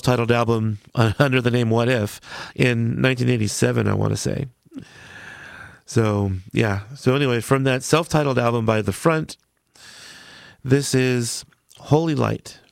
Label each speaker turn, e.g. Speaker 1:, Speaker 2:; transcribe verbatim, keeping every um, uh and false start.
Speaker 1: self-titled album under the name What If in nineteen eighty-seven, I want to say. So, yeah. So anyway, from that self-titled album by The Front, this is Holy Light.